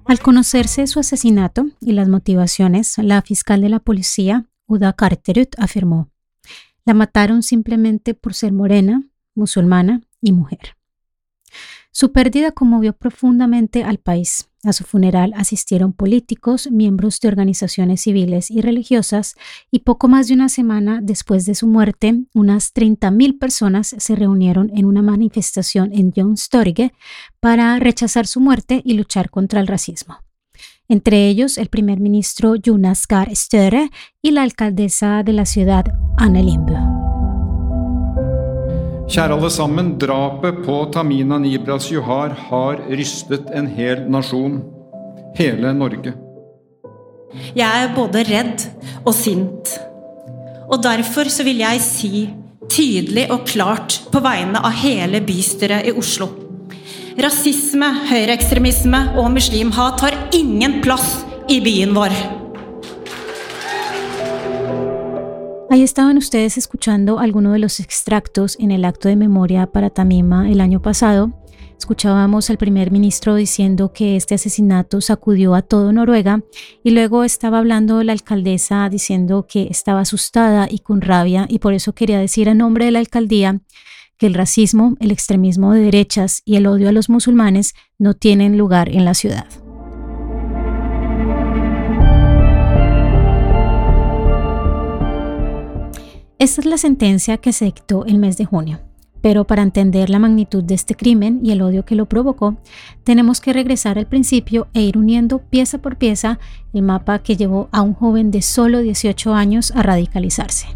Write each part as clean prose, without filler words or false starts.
Al conocerse su asesinato y las motivaciones, la fiscal de la policía, Uda Carterud, afirmó: la mataron simplemente por ser morena, musulmana y mujer. Su pérdida conmovió profundamente al país. A su funeral asistieron políticos, miembros de organizaciones civiles y religiosas, y poco más de una semana después de su muerte, unas 30.000 personas se reunieron en una manifestación en Youngstorget para rechazar su muerte y luchar contra el racismo. Entre ellos, el primer ministro Jonas Gahr Støre y la alcaldesa de la ciudad, Anne Lindboe. Kjære alle sammen, drapet på Tamina Nibras Johar har rystet en hel nasjon, hele Norge. Jeg både redd og sint, og derfor så vil jeg si tydelig og klart på vegne av hele bystyret i Oslo. Rasisme, høyreekstremisme og muslimhat har ingen plass i byen vår. Ahí estaban ustedes escuchando algunos de los extractos en el acto de memoria para Tamima el año pasado. Escuchábamos al primer ministro diciendo que este asesinato sacudió a todo Noruega, y luego estaba hablando la alcaldesa diciendo que estaba asustada y con rabia, y por eso quería decir en nombre de la alcaldía que el racismo, el extremismo de derechas y el odio a los musulmanes no tienen lugar en la ciudad. Esta es la sentencia que se dictó el mes de junio, pero para entender la magnitud de este crimen y el odio que lo provocó, tenemos que regresar al principio e ir uniendo pieza por pieza el mapa que llevó a un joven de solo 18 años a radicalizarse.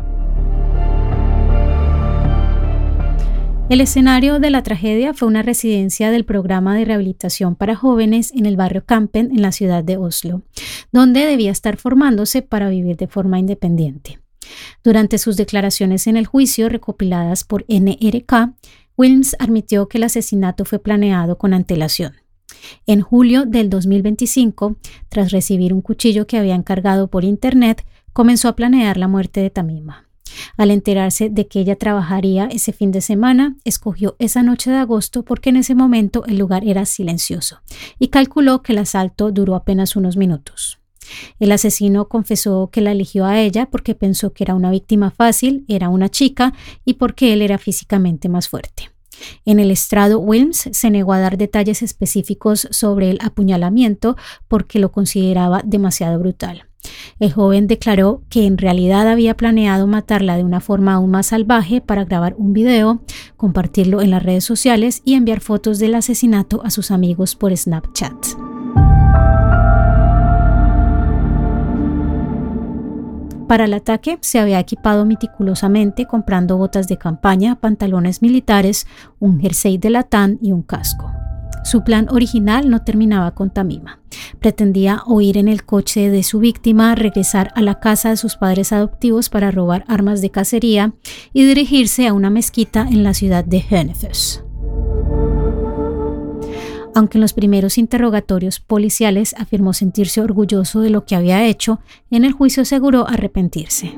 El escenario de la tragedia fue una residencia del programa de rehabilitación para jóvenes en el barrio Kampen en la ciudad de Oslo, donde debía estar formándose para vivir de forma independiente. Durante sus declaraciones en el juicio recopiladas por NRK, Wilms admitió que el asesinato fue planeado con antelación. En julio del 2025, tras recibir un cuchillo que había encargado por internet, comenzó a planear la muerte de Tamima. Al enterarse de que ella trabajaría ese fin de semana, escogió esa noche de agosto porque en ese momento el lugar era silencioso y calculó que el asalto duró apenas unos minutos. El asesino confesó que la eligió a ella porque pensó que era una víctima fácil, era una chica y porque él era físicamente más fuerte. En el estrado, Wilms se negó a dar detalles específicos sobre el apuñalamiento porque lo consideraba demasiado brutal. El joven declaró que en realidad había planeado matarla de una forma aún más salvaje para grabar un video, compartirlo en las redes sociales y enviar fotos del asesinato a sus amigos por Snapchat. Para el ataque se había equipado meticulosamente comprando botas de campaña, pantalones militares, un jersey de latán y un casco. Su plan original no terminaba con Tamima. Pretendía huir en el coche de su víctima, regresar a la casa de sus padres adoptivos para robar armas de cacería y dirigirse a una mezquita en la ciudad de Hönefoss. Aunque en los primeros interrogatorios policiales afirmó sentirse orgulloso de lo que había hecho, en el juicio aseguró arrepentirse.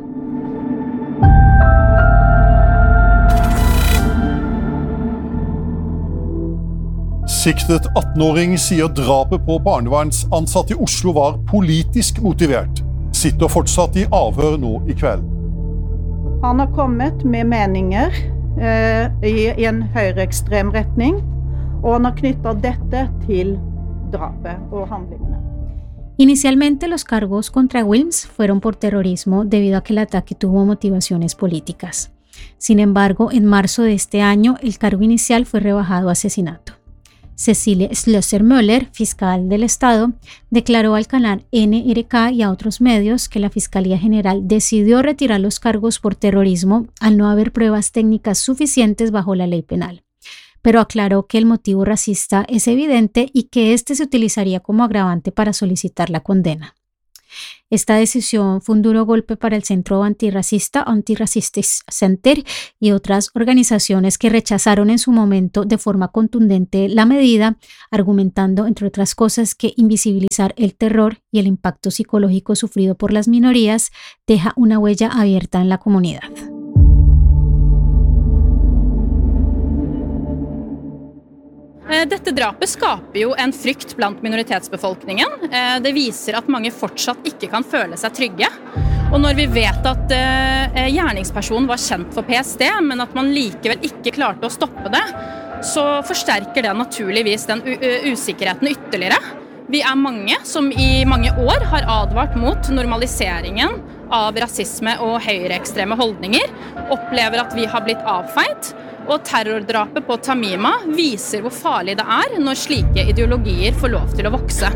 Siktet 18-åring sier drapet på barnevernsansatte i Oslo var politisk motivert. Sitter fortsatt i avhør nå i kveld. Han har kommet med meninger i en høyreekstrem retning, og han har knyttet dette til drapet og handlingene. Inicialmente los cargos contra Wilms fueron por terrorismo debido a que el ataque tuvo motivaciones políticas. Sin embargo, en marzo de este año el cargo inicial fue rebajado a asesinato. Cecilie Schlösser-Müller, fiscal del Estado, declaró al canal NRK y a otros medios que la Fiscalía General decidió retirar los cargos por terrorismo al no haber pruebas técnicas suficientes bajo la ley penal, pero aclaró que el motivo racista es evidente y que este se utilizaría como agravante para solicitar la condena. Esta decisión fue un duro golpe para el Centro Antirracista, Antirracistic Center, y otras organizaciones que rechazaron en su momento de forma contundente la medida, argumentando, entre otras cosas, que invisibilizar el terror y el impacto psicológico sufrido por las minorías deja una huella abierta en la comunidad. Dette drapet skaper jo en frykt blant minoritetsbefolkningen. Det viser at mange fortsatt ikke kan føle seg trygge. Og når vi vet at gjerningspersonen var kjent for PST, men at man likevel ikke klarte å stoppe det, så forsterker det naturligvis den usikkerheten ytterligere. Vi mange som i mange år har advart mot normaliseringen av rasisme og høyreekstreme holdninger, opplever at vi har blitt avfeid, og terrordrapet på Tamima viser hvor farlig det når slike ideologier får lov til å vokse.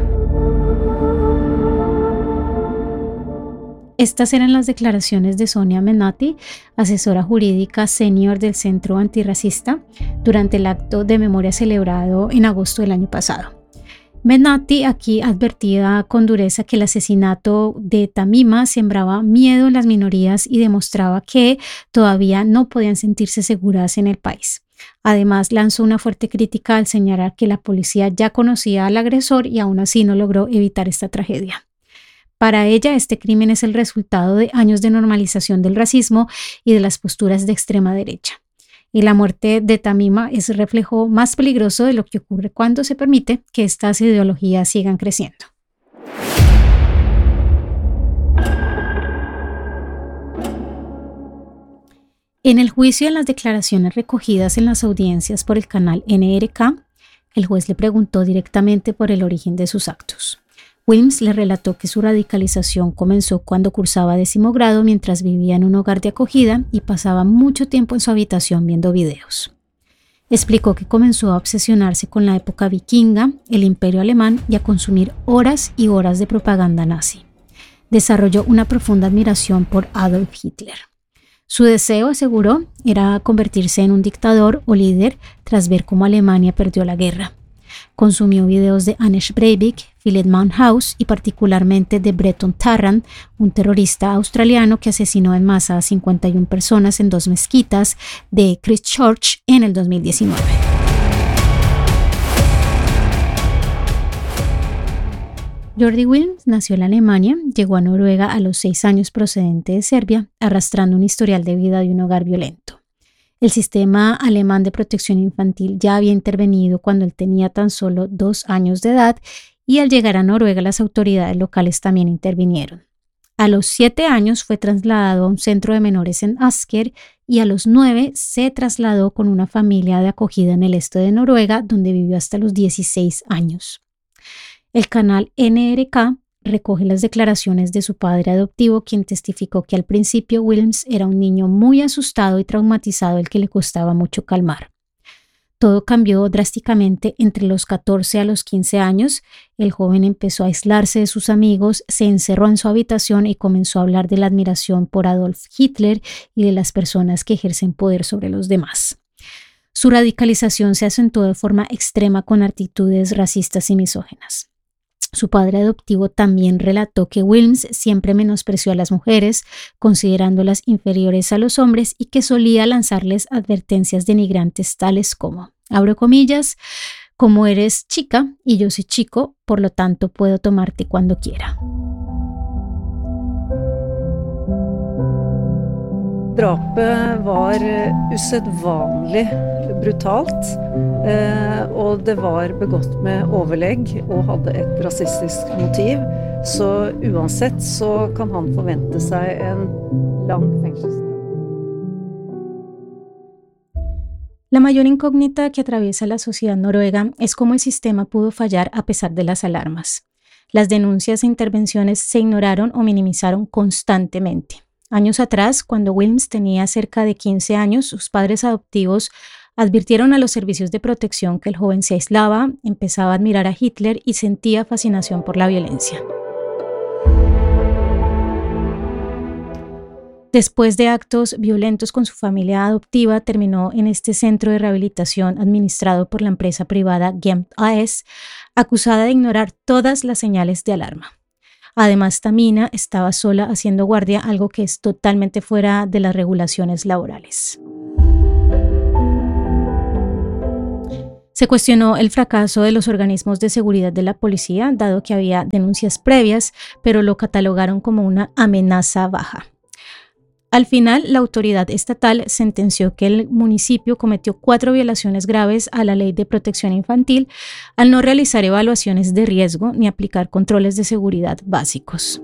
Estas eran las declaraciones de Sonia Menati, asesora jurídica senior del Centro Antirracista, durante el acto de memoria celebrado en agosto del año pasado. Menati aquí advertía con dureza que el asesinato de Tamima sembraba miedo en las minorías y demostraba que todavía no podían sentirse seguras en el país. Además, lanzó una fuerte crítica al señalar que la policía ya conocía al agresor y aún así no logró evitar esta tragedia. Para ella, este crimen es el resultado de años de normalización del racismo y de las posturas de extrema derecha. Y la muerte de Tamima es el reflejo más peligroso de lo que ocurre cuando se permite que estas ideologías sigan creciendo. En el juicio de las declaraciones recogidas en las audiencias por el canal NRK, el juez le preguntó directamente por el origen de sus actos. Wilms le relató que su radicalización comenzó cuando cursaba 10º grado mientras vivía en un hogar de acogida y pasaba mucho tiempo en su habitación viendo videos. Explicó que comenzó a obsesionarse con la época vikinga, el Imperio Alemán y a consumir horas y horas de propaganda nazi. Desarrolló una profunda admiración por Adolf Hitler. Su deseo, aseguró, era convertirse en un dictador o líder tras ver cómo Alemania perdió la guerra. Consumió videos de Anders Breivik, Philip Maunhaus y particularmente de Breton Tarrant, un terrorista australiano que asesinó en masa a 51 personas en 2 mezquitas de Christchurch en el 2019. Jordi Wilms nació en Alemania, llegó a Noruega a los 6 años procedente de Serbia, arrastrando un historial de vida de un hogar violento. El sistema alemán de protección infantil ya había intervenido cuando él tenía tan solo 2 años de edad y al llegar a Noruega las autoridades locales también intervinieron. A los 7 años fue trasladado a un centro de menores en Asker y a los 9 se trasladó con una familia de acogida en el este de Noruega donde vivió hasta los 16 años. El canal NRK recoge las declaraciones de su padre adoptivo, quien testificó que al principio Wilms era un niño muy asustado y traumatizado al que le costaba mucho calmar. Todo cambió drásticamente entre los 14 a los 15 años. El joven empezó a aislarse de sus amigos, se encerró en su habitación y comenzó a hablar de la admiración por Adolf Hitler y de las personas que ejercen poder sobre los demás. Su radicalización se acentuó de forma extrema con actitudes racistas y misóginas. Su padre adoptivo también relató que Wilms siempre menospreció a las mujeres, considerándolas inferiores a los hombres y que solía lanzarles advertencias denigrantes tales como, abro comillas, como eres chica y yo soy chico, por lo tanto puedo tomarte cuando quiera. Drapet var usedvanlig brutalt, og det var begått med overlegg og hadde et rasistisk motiv. Så uansett så kan han forvente seg en lang fengselsstraff. La mayor incógnita que atraviesa la sociedad noruega es cómo el sistema pudo fallar a pesar de las alarmas. Las denuncias e intervenciones se ignoraron o minimizaron constantemente. Años atrás, cuando Wilms tenía cerca de 15 años, sus padres adoptivos advirtieron a los servicios de protección que el joven se aislaba, empezaba a admirar a Hitler y sentía fascinación por la violencia. Después de actos violentos con su familia adoptiva, terminó en este centro de rehabilitación administrado por la empresa privada Gemt AS, acusada de ignorar todas las señales de alarma. Además, Tamina estaba sola haciendo guardia, algo que es totalmente fuera de las regulaciones laborales. Se cuestionó el fracaso de los organismos de seguridad de la policía, dado que había denuncias previas, pero lo catalogaron como una amenaza baja. Al final, la autoridad estatal sentenció que el municipio cometió 4 violaciones graves a la Ley de Protección Infantil al no realizar evaluaciones de riesgo ni aplicar controles de seguridad básicos.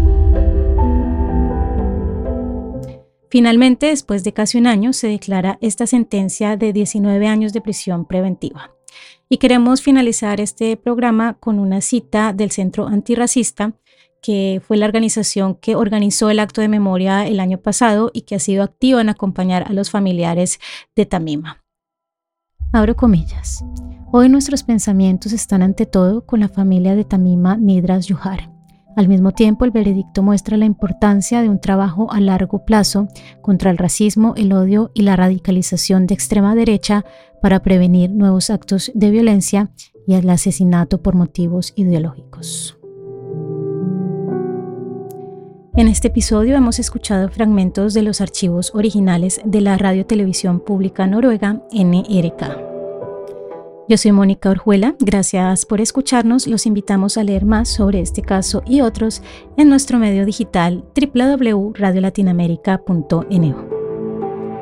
Finalmente, después de casi un año, se declara esta sentencia de 19 años de prisión preventiva. Y queremos finalizar este programa con una cita del Centro Antirracista, que fue la organización que organizó el acto de memoria el año pasado y que ha sido activa en acompañar a los familiares de Tamima. Abro comillas. Hoy nuestros pensamientos están ante todo con la familia de Tamima Nidras Yuhar. Al mismo tiempo, el veredicto muestra la importancia de un trabajo a largo plazo contra el racismo, el odio y la radicalización de extrema derecha para prevenir nuevos actos de violencia y el asesinato por motivos ideológicos. En este episodio hemos escuchado fragmentos de los archivos originales de la Radio-Televisión Pública Noruega, NRK. Yo soy Mónica Orjuela, gracias por escucharnos. Los invitamos a leer más sobre este caso y otros en nuestro medio digital www.radiolatinamerica.no.